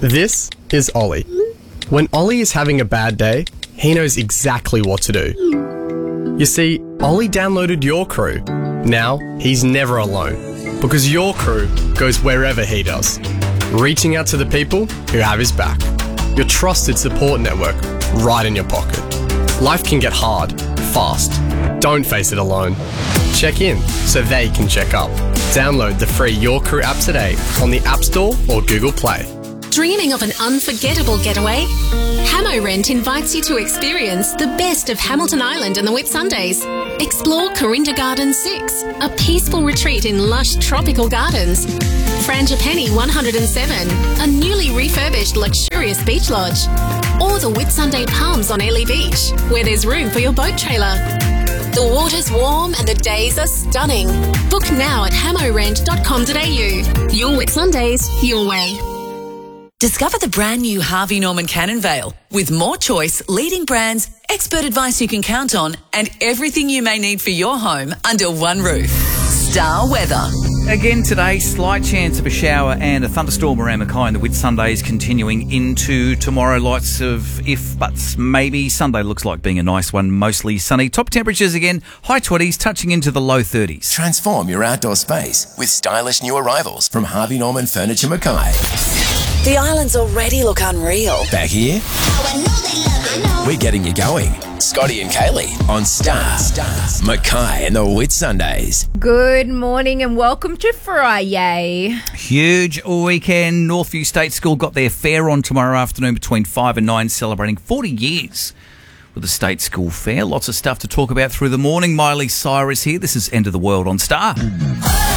This is Ollie. When Ollie is having a bad day, he knows exactly what to do. You see, Ollie downloaded Your Crew. Now, he's never alone, because Your Crew goes wherever he does, reaching out to the people who have his back. Your trusted support network right in your pocket. Life can get hard, fast. Don't face it alone. Check in so they can check up. Download the free Your Crew app today on the App Store or Google Play. Dreaming of an unforgettable getaway? Hamo Rent invites you to experience the best of Hamilton Island and the Whitsundays. Explore Corinda Gardens 6, a peaceful retreat in lush tropical gardens. Frangipani 107, a newly refurbished luxurious beach lodge. Or the Whitsunday Palms on Airlie Beach, where there's room for your boat trailer. The water's warm and the days are stunning. Book now at hamorent.com.au. Your Whitsundays, your way. Discover the brand new Harvey Norman Cannon Vale with more choice, leading brands, expert advice you can count on, and everything you may need for your home under one roof. Star Weather. Again today, slight chance of a shower and a thunderstorm around Mackay and the Whitsundays continuing into tomorrow. Lots of if, buts, maybe. Sunday looks like being a nice one, mostly sunny. Top temperatures again, high 20s, touching into the low 30s. Transform your outdoor space with stylish new arrivals from Harvey Norman Furniture Mackay. The islands already look unreal. Back here, we're getting you going. Scotty and Kaylee on Star. Mackay and the Whitsundays. Good morning and welcome to Friday. Huge weekend. Northview State School got their fair on tomorrow afternoon between 5 and 9, celebrating 40 years with the State School Fair. Lots of stuff to talk about through the morning. Miley Cyrus here. This is End of the World on Star.